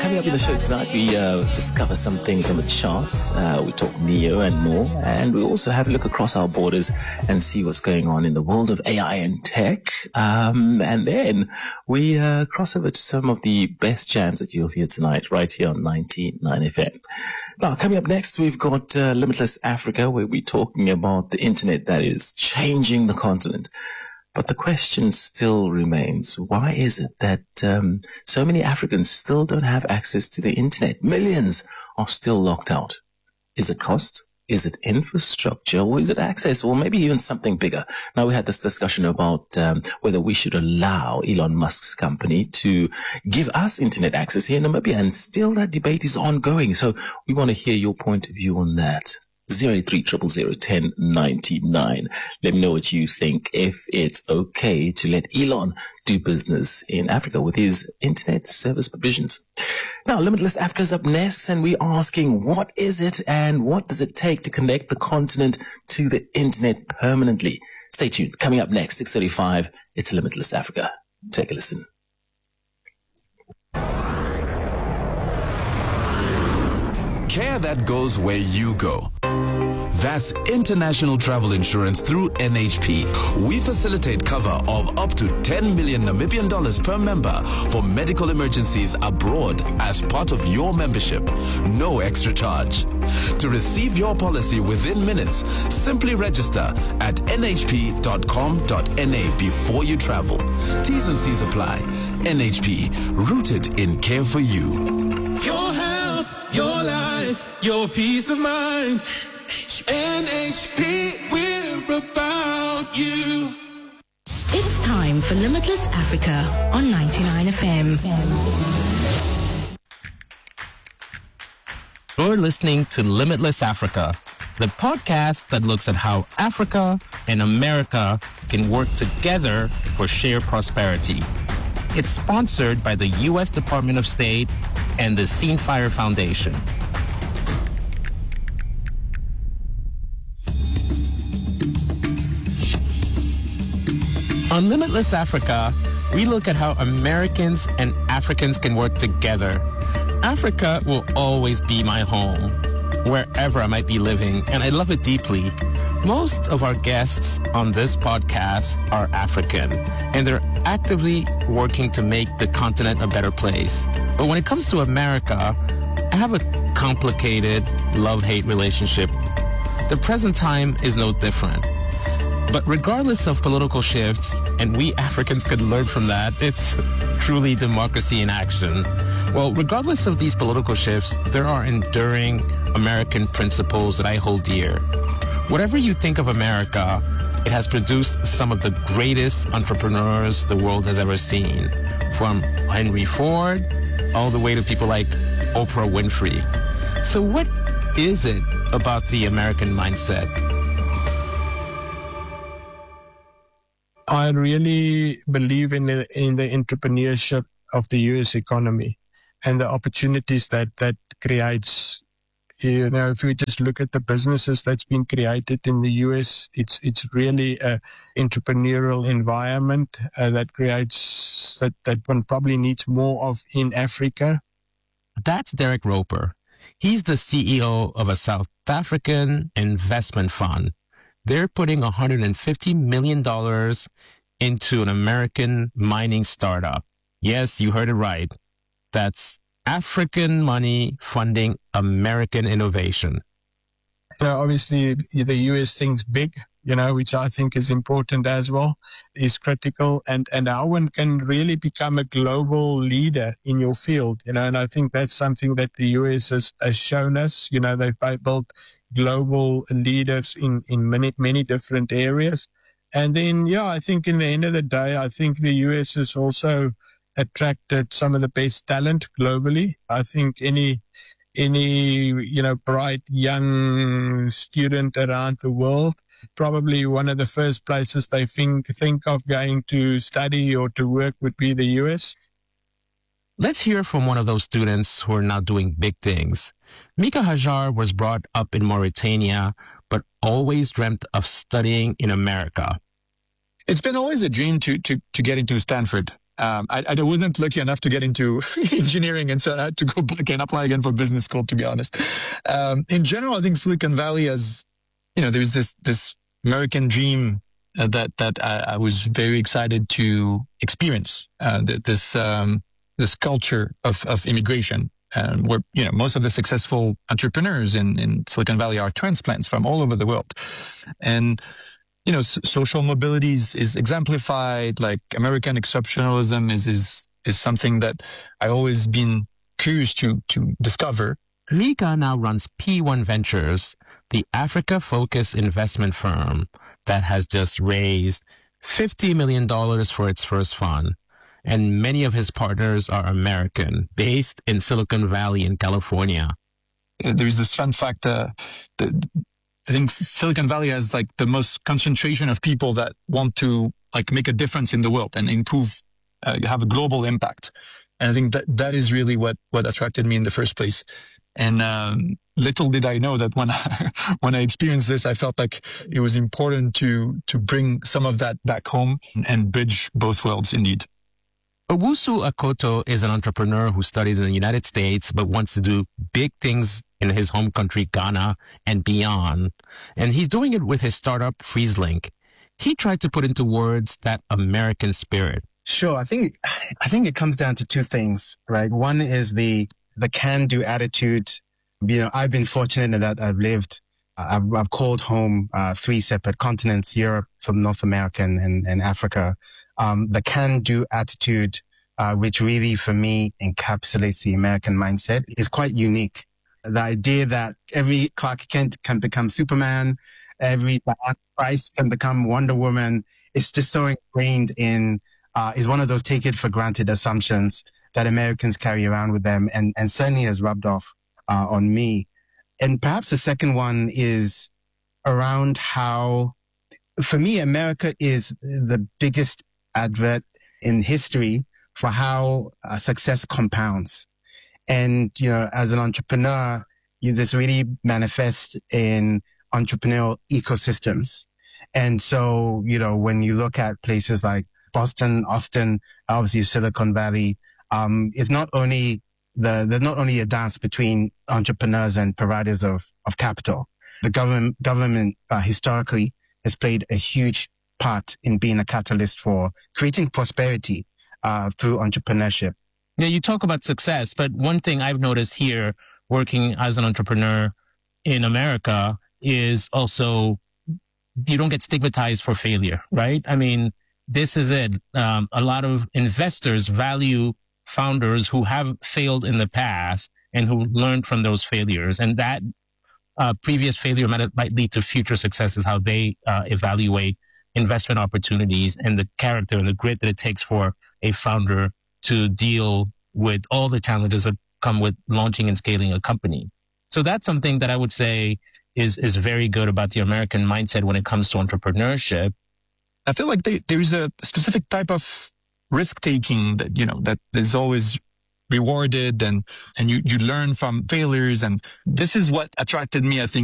coming up in the show tonight, we discover some things on the charts. We talk NEO and more, and we also have a look across our borders and see what's going on in the world of AI and tech. And then we cross over to some of the best jams that you'll hear tonight right here on 99 FM. Now, coming up next, we've got Limitless Africa, where we're talking about the internet that is changing the continent. But the question still remains, why is it that so many Africans still don't have access to the internet? Millions are still locked out. Is it cost? Is it infrastructure? Or is it access? Or maybe even something bigger? Now, we had this discussion about whether we should allow Elon Musk's company to give us internet access here in Namibia, and still that debate is ongoing. So we want to hear your point of view on that. 083001099. Let me know what you think, if it's okay to let Elon do business in Africa with his internet service provisions. Now, Limitless Africa is up next, and we're asking, what is it and what does it take to connect the continent to the internet permanently? Stay tuned. Coming up next, 6:35, it's Limitless Africa. Take a listen. Care that goes where you go. That's international travel insurance through NHP. We facilitate cover of up to 10 million Namibian dollars per member for medical emergencies abroad as part of your membership. No extra charge. To receive your policy within minutes, simply register at nhp.com.na before you travel. T's and C's apply. NHP, rooted in care for you. Your health, your life, your peace of mind. NHP, we're about you. It's time for Limitless Africa on 99 FM. You're listening to Limitless Africa, the podcast that looks at how Africa and America can work together for shared prosperity. It's sponsored by the U.S. Department of State and the Scenefire Foundation. On Limitless Africa, we look at how Americans and Africans can work together. Africa will always be my home, wherever I might be living, and I love it deeply. Most of our guests on this podcast are African, and they're actively working to make the continent a better place. But when it comes to America, I have a complicated love-hate relationship. The present time is no different. But regardless of political shifts, and we Africans could learn from that, it's truly democracy in action. Well, regardless of these political shifts, there are enduring American principles that I hold dear. Whatever you think of America, it has produced some of the greatest entrepreneurs the world has ever seen, from Henry Ford all the way to people like Oprah Winfrey. So what is it about the American mindset? I really believe in the entrepreneurship of the U.S. economy and the opportunities that creates. You know, if we just look at the businesses that's been created in the U.S., it's really a entrepreneurial environment that creates that one probably needs more of in Africa. That's Derek Roper. He's the CEO of a South African investment fund. They're putting $150 million into an American mining startup. Yes, you heard it right. That's African money funding American innovation. You know, obviously, the U.S. thinks big, you know, which I think is important as well, is critical. And how one can really become a global leader in your field, you know, and I think that's something that the U.S. has shown us. You know, they've built global leaders in many different areas. And then, yeah, I think in the end of the day, I think the U.S. has also attracted some of the best talent globally. I think any you know, bright young student around the world, probably one of the first places they think of going to study or to work would be the U.S. Let's hear from one of those students who are now doing big things. Mika Hajar was brought up in Mauritania, but always dreamt of studying in America. It's been always a dream to get into Stanford. I wasn't lucky enough to get into engineering, and so I had to go back and apply again for business school, to be honest. In general, I think Silicon Valley has, there's this American dream that I was very excited to experience. This culture of immigration, where most of the successful entrepreneurs in Silicon Valley are transplants from all over the world, and social mobility is exemplified. Like American exceptionalism is something that I always been curious to discover. Mika now runs P1 Ventures, the Africa-focused investment firm that has just raised $50 million for its first fund. And many of his partners are American, based in Silicon Valley in California. There's this fun fact, I think Silicon Valley has like the most concentration of people that want to like make a difference in the world and improve, have a global impact. And I think that is really what attracted me in the first place. And little did I know that when I experienced this, I felt like it was important to bring some of that back home and bridge both worlds indeed. Owusu Akoto is an entrepreneur who studied in the United States but wants to do big things in his home country, Ghana, and beyond. And he's doing it with his startup, FreezeLink. He tried to put into words that American spirit. Sure. I think it comes down to two things, right? One is the can-do attitude. I've been fortunate in that I've called home 3 separate continents, Europe, from North America and Africa. The can-do attitude, which really for me encapsulates the American mindset, is quite unique. The idea that every Clark Kent can become Superman, every Diana Price can become Wonder Woman, it's just so ingrained in, is one of those take it for granted assumptions that Americans carry around with them, and certainly has rubbed off on me. And perhaps the second one is around how, for me, America is the biggest advert in history for how success compounds. And, as an entrepreneur, this really manifests in entrepreneurial ecosystems. And so, when you look at places like Boston, Austin, obviously Silicon Valley, it's not only there's not only a dance between entrepreneurs and providers of capital. The government historically has played a huge part in being a catalyst for creating prosperity through entrepreneurship. Yeah, you talk about success, but one thing I've noticed here working as an entrepreneur in America is also you don't get stigmatized for failure, right? I mean, this is it. A lot of investors value founders who have failed in the past and who learned from those failures. And that previous failure might lead to future success is how they evaluate investment opportunities and the character and the grit that it takes for a founder to deal with all the challenges that come with launching and scaling a company. So that's something that I would say is very good about the American mindset when it comes to entrepreneurship. I feel like there is a specific type of risk-taking that, that is always rewarded and you learn from failures. And this is what attracted me, I think,